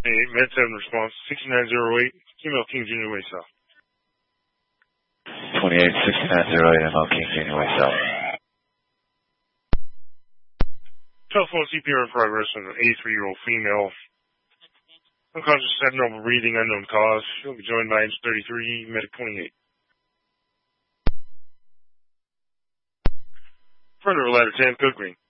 Med 7 response, 6908, female King Junior Way South. 286908 ML King Junior Way South. Telephone CPR in progress on an 83-year-old female. Unconscious, abnormal breathing, unknown cause. She'll be joined by Engine 33, Medic 28. Front of ladder 10, code green.